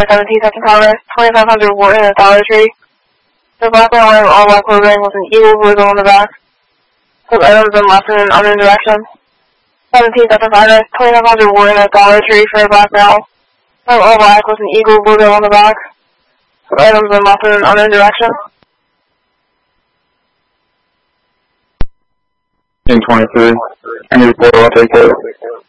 17 Section Congress, 2500 Wharton at Dollar Tree. The background line of all black clothing with an eagle logo on the back. Some items been left in an unknown direction. 17 Section Congress, 2500 Wharton at Dollar Tree for a background. All black with an eagle logo on the back. Some items been left in an unknown direction. In 23, I need to pull, I'll take it.